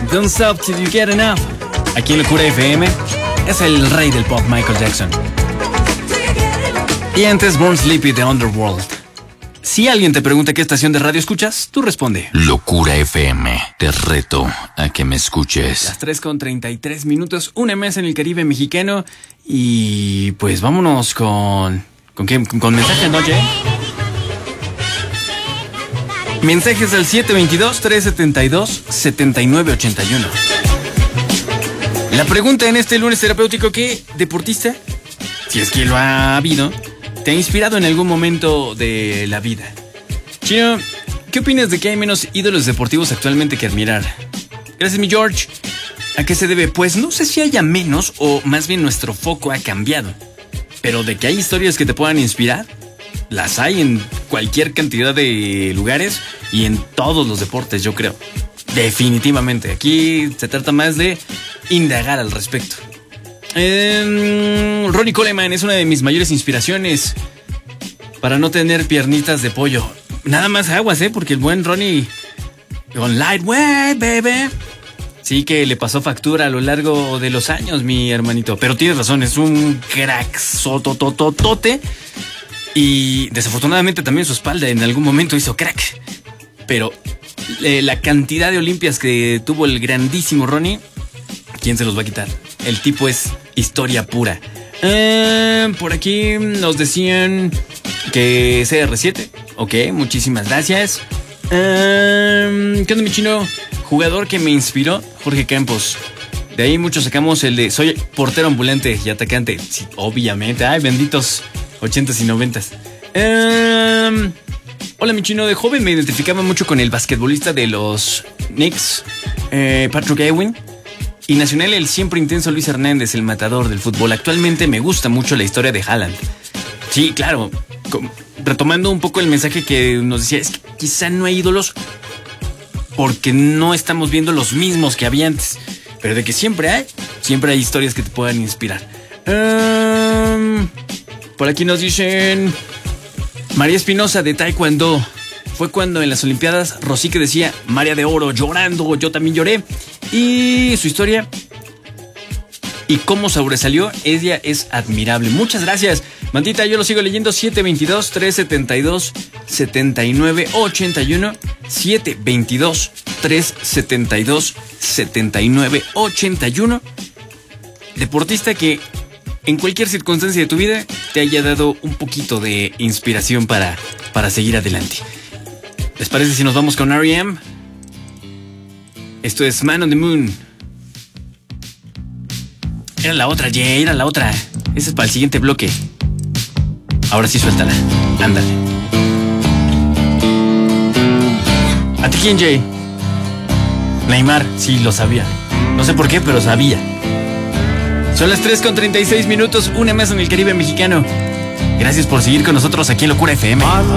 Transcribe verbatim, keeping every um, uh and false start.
Don't Stop Till You Get Enough. Aquí en Locura F M es el rey del pop, Michael Jackson. Y antes Born Sleepy de Underworld. Si alguien te pregunta qué estación de radio escuchas, tú responde Locura F M, te reto a que me escuches. Las tres con treinta y tres minutos, una mesa en el Caribe mexicano. Y pues vámonos con... ¿Con qué? Con mensajes, ¿no, Jay? Mensajes al siete veintidós, trescientos setenta y dos, setenta y nueve ochenta y uno. La pregunta en este lunes terapéutico: ¿qué deportista, si es que lo ha habido, te ha inspirado en algún momento de la vida? Chino, ¿qué opinas de que hay menos ídolos deportivos actualmente que admirar? Gracias, mi George. ¿A qué se debe? Pues no sé si haya menos o más bien nuestro foco ha cambiado. Pero de que hay historias que te puedan inspirar, las hay en cualquier cantidad de lugares y en todos los deportes, yo creo. Definitivamente. Aquí se trata más de indagar al respecto. Eh, Ronnie Coleman es una de mis mayores inspiraciones para no tener piernitas de pollo. Nada más aguas, ¿eh? Porque el buen Ronnie con Lightweight, baby, sí que le pasó factura a lo largo de los años, mi hermanito. Pero tienes razón, es un crack sototototote. Y desafortunadamente también su espalda en algún momento hizo crack. Pero eh, la cantidad de olimpias que tuvo el grandísimo Ronnie, ¿quién se los va a quitar? El tipo es historia pura. Eh, por aquí nos decían que C R siete. Ok, muchísimas gracias. Eh, ¿Qué onda, mi chino? Jugador que me inspiró, Jorge Campos. De ahí muchos sacamos el de soy portero ambulante y atacante. Sí, obviamente. Ay, benditos ochentas y noventas. Eh, hola, mi chino. De joven me identificaba mucho con el basquetbolista de los Knicks, eh, Patrick Ewing. Y nacional, el siempre intenso Luis Hernández, el matador del fútbol. Actualmente me gusta mucho la historia de Haaland. Sí, claro. Como, retomando un poco el mensaje que nos decía, es que quizá no hay ídolos porque no estamos viendo los mismos que había antes. Pero de que siempre hay, siempre hay historias que te puedan inspirar. Um, por aquí nos dicen María Espinosa de Taekwondo. Fue cuando en las Olimpiadas Rosique decía María de Oro llorando, yo también lloré. Y su historia y cómo sobresalió, ella es admirable. Muchas gracias, Mantita, yo lo sigo leyendo. Siete veintidós, trescientos setenta y dos, setenta y nueve ochenta y uno. Siete veintidós, trescientos setenta y dos, setenta y nueve ochenta y uno. Deportista que en cualquier circunstancia de tu vida te haya dado un poquito de inspiración para, para seguir adelante. ¿Les parece si nos vamos con R E M? Esto es Man on the Moon. Era la otra, Jay, era la otra. Esa es para el siguiente bloque. Ahora sí, suéltala. Ándale. ¿A ti quién, Jay? Neymar, sí, lo sabía. No sé por qué, pero sabía. Son las tres con treinta y seis minutos, una más en el Caribe mexicano. Gracias por seguir con nosotros aquí en Locura F M.